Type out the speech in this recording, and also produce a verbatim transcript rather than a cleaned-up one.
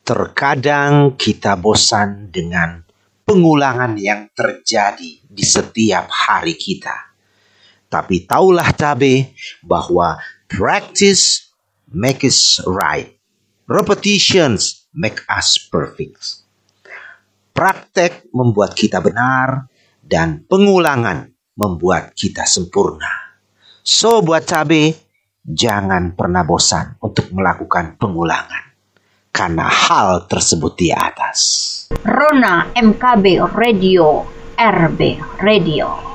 Terkadang kita bosan dengan pengulangan yang terjadi di setiap hari kita. Tapi taulah cabe bahwa practice makes right. Repetitions make us perfect. Praktek membuat kita benar dan pengulangan membuat kita sempurna. So buat cabe, jangan pernah bosan untuk melakukan pengulangan. Karena hal tersebut di atas. Rona M K B Radio, R B Radio.